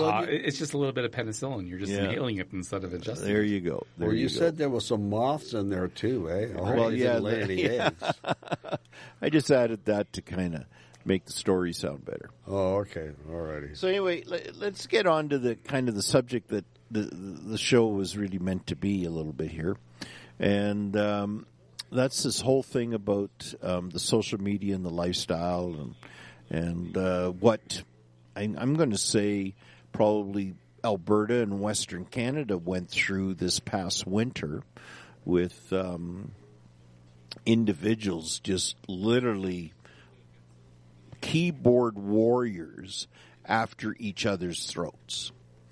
it's just a little bit of penicillin. You're just inhaling it instead of ingesting There it. you go. You said there was some moths in there too, eh? Well, yeah. Lay any eggs. I just added that to kind of make the story sound better. Oh, okay. All righty. So anyway, let's get on to the kind of the subject that the show was really meant to be a little bit here. And that's this whole thing about the social media and the lifestyle and what I'm going to say probably Alberta and Western Canada went through this past winter with individuals just literally keyboard warriors after each other's throats,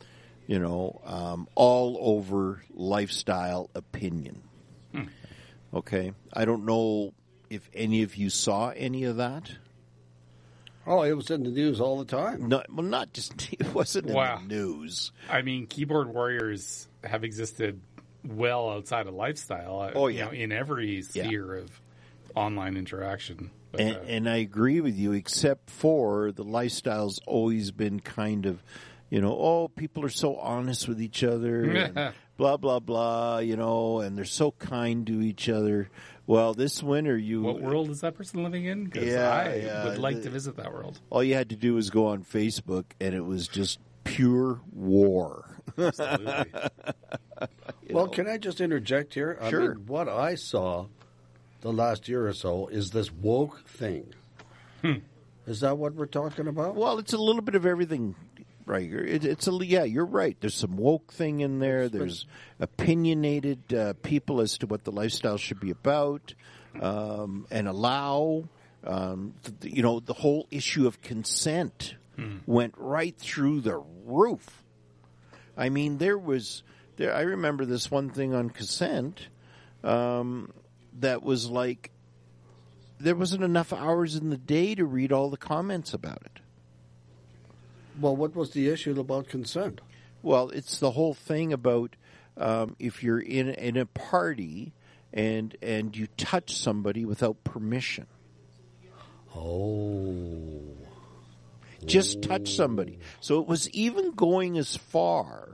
all over lifestyle opinion. Okay. I don't know if any of you saw any of that. Oh, it was in the news all the time. No, well, not just, it wasn't in the news. I mean, keyboard warriors have existed well outside of lifestyle. In every sphere of online interaction. But, and I agree with you, except for the lifestyle's always been kind of, people are so honest with each other, and blah, blah, blah, and they're so kind to each other. Well, this winter What world is that person living in? Because I would like to visit that world. All you had to do was go on Facebook, and it was just pure war. Absolutely. Well, can I just interject here? Sure. I mean, what I saw the last year or so is this woke thing. Is that what we're talking about? Well, it's a little bit of everything, right? You're right. There's some woke thing in there. There's opinionated people as to what the lifestyle should be about, and allow. The whole issue of consent went right through the roof. I mean, I remember this one thing on consent. That was like, there wasn't enough hours in the day to read all the comments about it. Well, what was the issue about consent? Well, it's the whole thing about if you're in a party and you touch somebody without permission. Oh. Just touch somebody. So it was even going as far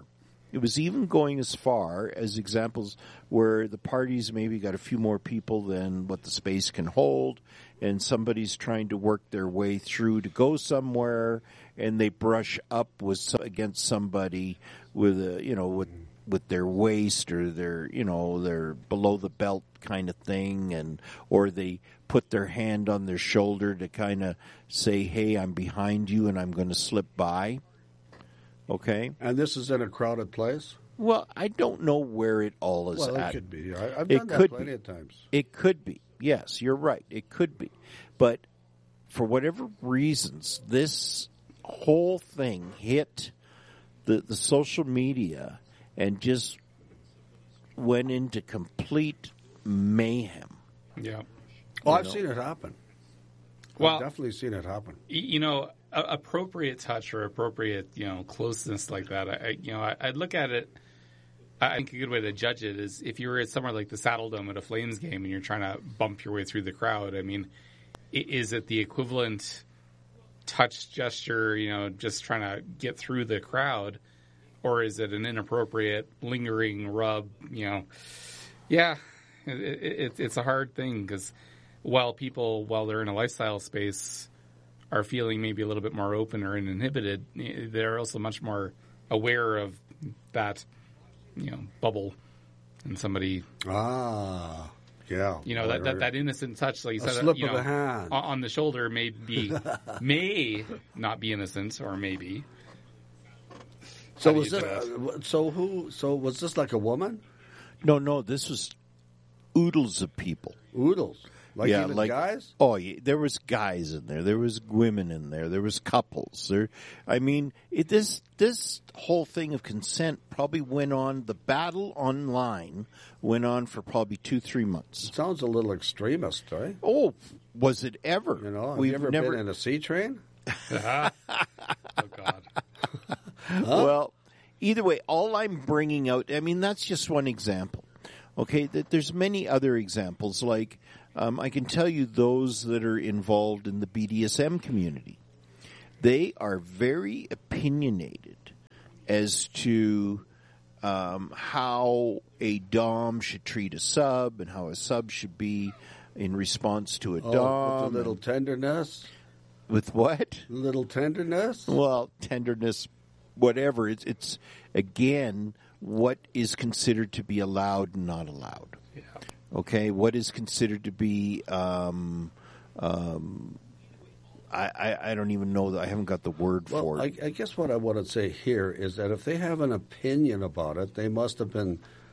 as examples where the parties maybe got a few more people than what the space can hold, and somebody's trying to work their way through to go somewhere, and they brush up against somebody with with their waist or their below the belt kind of thing, or they put their hand on their shoulder to kind of say, "Hey, I'm behind you and I'm going to slip by." Okay. And this is in a crowded place? Well, I don't know where it all is at. Well, it could be. I've done that plenty of times. It could be. Yes, you're right. It could be. But for whatever reasons, this whole thing hit the social media and just went into complete mayhem. Yeah. Well, I've seen it happen. Well, I've definitely seen it happen. Appropriate touch or appropriate, closeness like that. I'd look at it. I think a good way to judge it is if you were at somewhere like the Saddle Dome at a Flames game and you're trying to bump your way through the crowd. I mean, is it the equivalent touch gesture, just trying to get through the crowd, or is it an inappropriate lingering rub? Yeah, it's a hard thing because while they're in a lifestyle space, are feeling maybe a little bit more open or uninhibited, they're also much more aware of that, bubble and somebody. Ah, yeah. That innocent touch, like you said, slip of the hand on the shoulder may not be innocent, or maybe. So was was this like a woman? No, this was oodles of people. Oodles. Even guys? Oh, yeah, there was guys in there. There was women in there. There was couples. This whole thing of consent probably went on. The battle online went on for probably 2-3 months. It sounds a little extremist, right? Oh, was it ever? Have you ever been in a sea train? Oh God. Well, either way, all I'm bringing out. I mean, that's just one example. Okay, there's many other examples like. I can tell you those that are involved in the BDSM community. They are very opinionated as to how a dom should treat a sub and how a sub should be in response to a dom. With a little tenderness. With what? Little tenderness. Well, tenderness, whatever. It's again what is considered to be allowed and not allowed. Yeah. Okay, what is considered to be I don't even know that I haven't got the word for it. I guess what I want to say here is that if they have an opinion about it, they must have been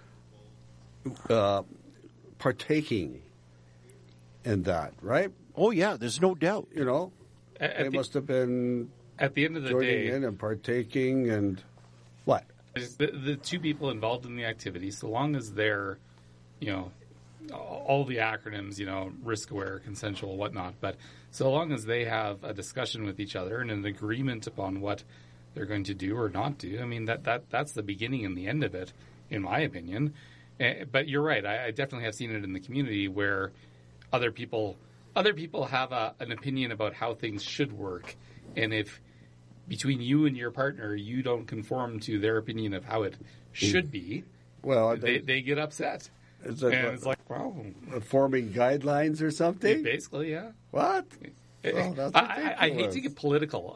partaking in that, right? Oh yeah, there's no doubt. You know, they must have been at the end of the joining day in and partaking and what? The two people involved in the activity, so long as they're, all the acronyms, risk aware, consensual, whatnot, but so long as they have a discussion with each other and an agreement upon what they're going to do or not do, I mean, that's the beginning and the end of it, in my opinion. But you're right. I definitely have seen it in the community where other people have an opinion about how things should work, and if between you and your partner you don't conform to their opinion of how it should be, well, they get upset. It's like, wow, forming guidelines or something. Basically, yeah. What? Oh, that's I hate to get political.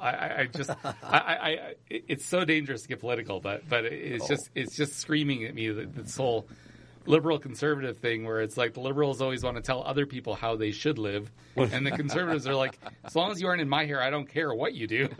It's so dangerous to get political, but it's just screaming at me that this whole liberal conservative thing where it's like the liberals always want to tell other people how they should live, and the conservatives are like, as long as you aren't in my hair, I don't care what you do.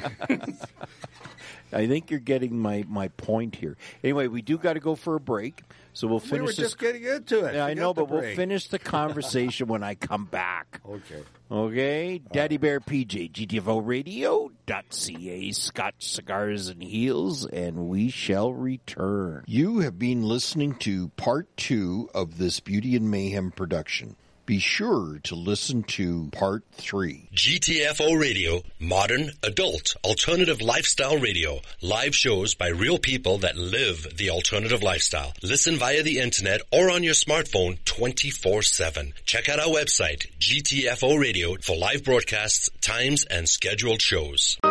I think you're getting my point here. Anyway, we do got to go for a break, so we'll finish. We were just getting into it. Yeah, I know, but we'll finish the conversation when I come back. Okay. Daddy Bear PJ, GTFORadio.ca, Scotch Cigars and Heels, and we shall return. You have been listening to part 2 of this Beauty and Mayhem production. Be sure to listen to part 3. GTFO Radio, modern, adult, alternative lifestyle radio. Live shows by real people that live the alternative lifestyle. Listen via the internet or on your smartphone 24/7. Check out our website, GTFO Radio, for live broadcasts, times, and scheduled shows.